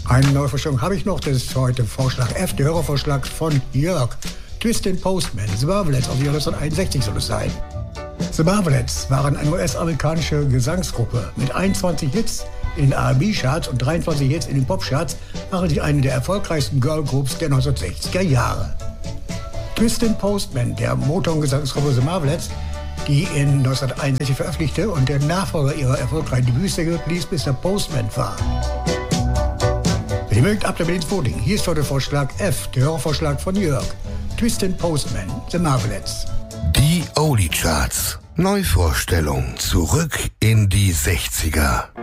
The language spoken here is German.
Eine Neuvorstellung habe ich noch, das ist heute Vorschlag F, der Hörervorschlag von Jörg. Twisted Postman, The Marvelettes aus dem Jahr 1961 soll es sein. The Marvelettes waren eine US-amerikanische Gesangsgruppe. Mit 21 Hits in den R&B-Charts und 23 Hits in den Pop-Charts waren sie eine der erfolgreichsten Girlgroups der 1960er Jahre. Twisted Postman, der Motown-Gesangsgruppe The Marvelettes, die in 1961 veröffentlichte und der Nachfolger ihrer erfolgreichen Debütsingle Please Mr. Postman war. Wenn ihr mögt, ab damit ins Voting. Hier ist heute Vorschlag F, der Hörervorschlag von Jörg. Twisted Postman, The Marvelettes. Die Oldie Charts. Neuvorstellung. Zurück in die 60er.